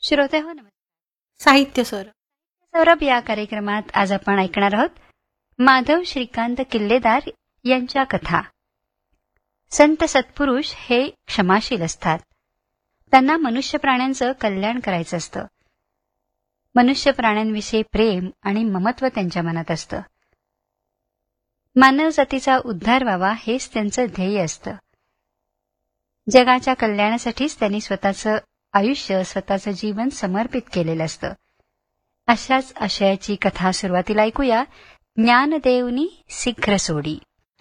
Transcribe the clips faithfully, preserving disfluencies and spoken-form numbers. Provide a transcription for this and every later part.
श्रोते हो नमस्कार. साहित्य सर सौरभ या कार्यक्रमात आज आपण ऐकणार आहोत माधव श्रीकांत किल्लेदार यांच्या कथा. संत सत्पुरुष हे क्षमाशील असतात. त्यांना मनुष्य प्राण्यांचं कल्याण करायचं असतं. मनुष्य प्राण्यांविषयी प्रेम आणि ममत्व त्यांच्या मनात असतं. मानव जातीचा उद्धार व्हावा हेच त्यांचं ध्येय असतं. जगाच्या कल्याणासाठीच त्यांनी स्वतःचं आयुष्य स्वतःचं जीवन समर्पित केलेलं असतं. अशाच आशयाची कथा सुरुवातीला ऐकूया. ज्ञानदेवनी शीघ्र सोडी.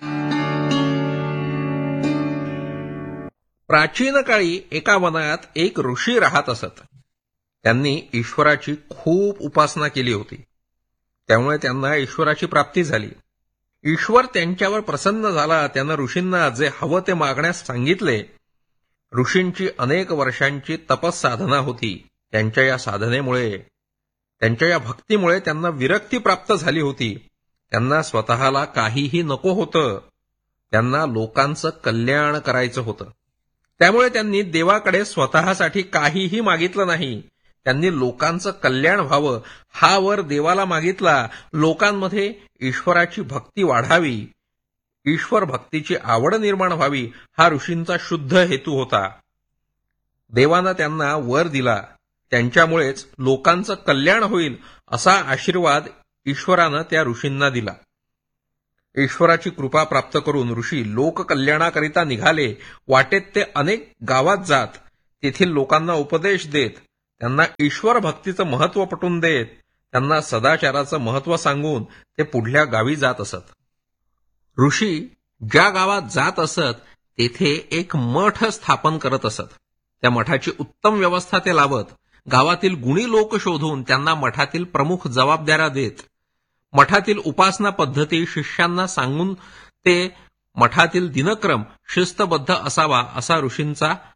प्राचीन काळी एका वनात एक ऋषी राहत असत. त्यांनी ईश्वराची खूप उपासना केली होती. त्यामुळे त्यांना ईश्वराची प्राप्ती झाली. ईश्वर त्यांच्यावर प्रसन्न झाला. त्यानं ऋषींना जे हवं ते मागण्यास सांगितले. ऋषींची अनेक वर्षांची तपस्साधना होती. त्यांच्या या साधनेमुळे त्यांच्या या भक्तीमुळे त्यांना विरक्ती प्राप्त झाली होती. त्यांना स्वतःला काहीही नको होतं. त्यांना लोकांचं कल्याण करायचं होतं. त्यामुळे त्यांनी देवाकडे स्वतःसाठी काहीही मागितलं नाही. त्यांनी लोकांचं कल्याण व्हावं हा वर देवाला मागितला. लोकांमध्ये ईश्वराची भक्ती वाढावी, ईश्वर भक्तीची आवड निर्माण व्हावी हा ऋषींचा शुद्ध हेतू होता. देवानं त्यांना वर दिला. त्यांच्यामुळेच लोकांचं कल्याण होईल असा आशीर्वाद ईश्वरानं त्या ऋषींना दिला. ईश्वराची कृपा प्राप्त करून ऋषी लोककल्याणाकरिता निघाले. वाटेत ते अनेक गावात जात तेथील लोकांना उपदेश देत, त्यांना ईश्वर भक्तीचं महत्त्व पटवून देत, त्यांना सदाचाराचं महत्त्व सांगून ते पुढल्या गावी जात असत. ऋषी ज्या गावात जात असत तेथे एक मठ स्थापन करत असत. त्या मठाची उत्तम व्यवस्था ते लावत. गावातील गुणी लोक शोधून त्यांना मठातील प्रमुख जबाबदाऱ्या देत. मठातील उपासना पद्धती शिष्यांना सांगून ते मठातील दिनक्रम शिस्तबद्ध असावा असा ऋषींचा